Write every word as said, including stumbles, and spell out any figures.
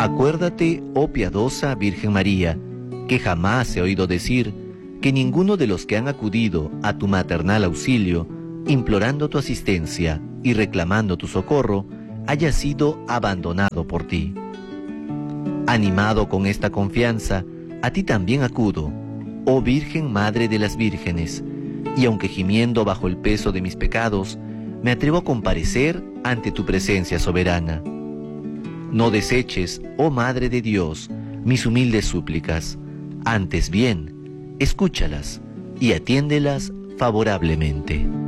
Acuérdate, oh piadosa Virgen María, que jamás se ha oído decir que ninguno de los que han acudido a tu maternal auxilio, implorando tu asistencia y reclamando tu socorro, haya sido abandonado por ti. Animado con esta confianza, a ti también acudo, oh Virgen Madre de las Vírgenes, y aunque gimiendo bajo el peso de mis pecados, me atrevo a comparecer ante tu presencia soberana. No deseches, oh Madre de Dios, mis humildes súplicas, antes bien, escúchalas y atiéndelas favorablemente.